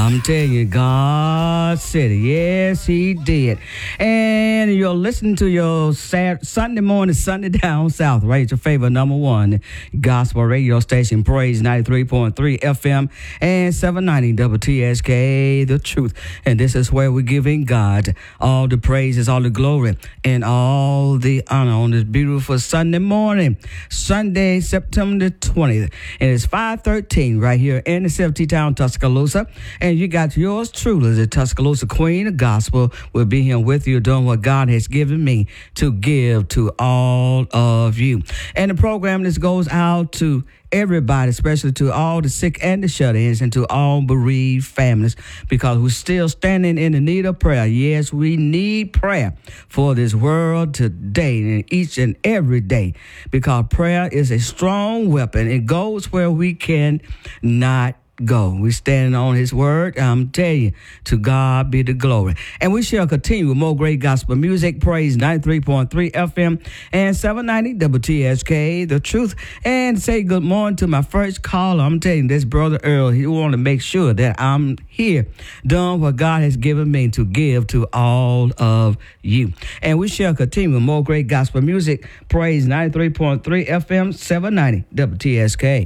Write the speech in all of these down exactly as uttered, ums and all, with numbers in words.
I'm telling you, God said it. Yes, He did. And you're listening to your Saturday, Sunday morning, Sunday down south, right? Your favorite number one gospel radio station, Praise ninety-three point three F M and seven ninety W T S K, The Truth. And this is where we're giving God all the praises, all the glory, and all the honor on this beautiful Sunday morning, Sunday, September the twentieth. And it's five thirteen right here in the C F T town, Tuscaloosa. And you got yours truly, the Tuscaloosa Queen of Gospel, will be here with you doing what God has given me to give to all of you. And the program this goes out to everybody, especially to all the sick and the shut-ins and to all bereaved families, because we're still standing in the need of prayer. Yes, we need prayer for this world today and each and every day, because prayer is a strong weapon. It goes where we can not go. We're standing on His word. I'm telling you, to God be the glory. And we shall continue with more great gospel music. Praise ninety-three point three F M and seven ninety W T S K, The Truth. And say good morning to my first caller. I'm telling you, this brother Earl, he want to make sure that I'm here doing what God has given me to give to all of you. And we shall continue with more great gospel music. Praise ninety-three point three F M, seven ninety W T S K.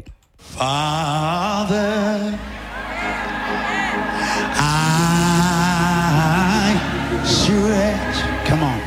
Father, I stretch. Come on.